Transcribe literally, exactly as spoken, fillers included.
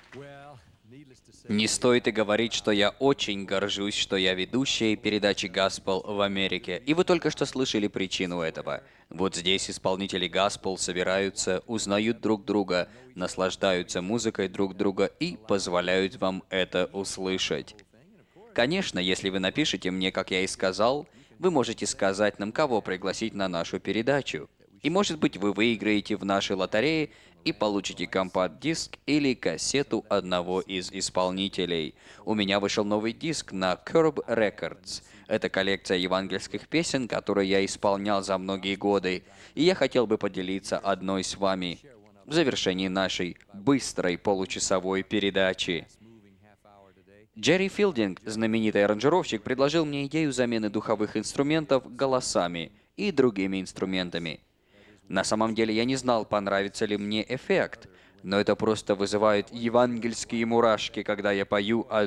Не стоит и говорить, что я очень горжусь, что я ведущая передачи Gospel в Америке. И вы только что слышали причину этого. Вот здесь исполнители Gospel собираются, узнают друг друга, наслаждаются музыкой друг друга и позволяют вам это услышать. Конечно, если вы напишете мне, как я и сказал, вы можете сказать нам, кого пригласить на нашу передачу. И может быть вы выиграете в нашей лотерее и получите компакт-диск или кассету одного из исполнителей. У меня вышел новый диск на Curb Records. Это коллекция евангельских песен, которые я исполнял за многие годы, и я хотел бы поделиться одной с вами в завершении нашей быстрой получасовой передачи. Джерри Филдинг, знаменитый аранжировщик, предложил мне идею замены духовых инструментов голосами и другими инструментами. На самом деле я не знал, понравится ли мне эффект, но это просто вызывает евангельские мурашки, когда я пою о